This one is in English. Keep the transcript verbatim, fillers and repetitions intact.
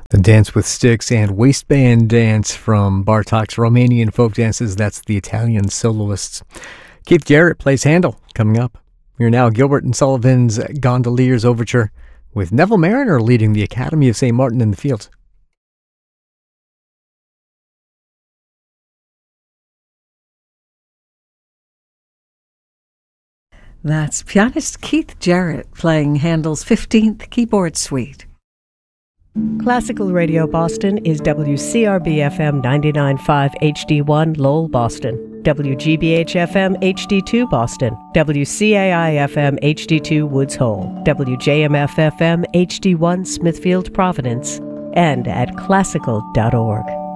The Dance with Sticks and Waistband Dance from Bartok's Romanian folk dances. That's the Italian soloists. Keith Jarrett plays Handel coming up. We're now Gilbert and Sullivan's Gondoliers Overture with Neville Mariner leading the Academy of Saint Martin in the Fields. That's pianist Keith Jarrett playing Handel's fifteenth Keyboard Suite. Classical Radio Boston is W C R B F M ninety-nine point five H D one Lowell, Boston, W G B H F M H D two Boston, W C A I F M H D two Woods Hole, W J M F F M H D one Smithfield, Providence, and at classical dot org.